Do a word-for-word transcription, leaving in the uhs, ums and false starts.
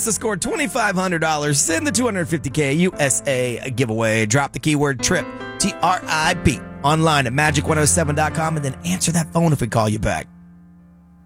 to score twenty-five hundred dollars in the two hundred fifty K U S A giveaway. Drop the keyword TRIP, T R I P, online at magic one oh seven dot com and then answer that phone if we call you back.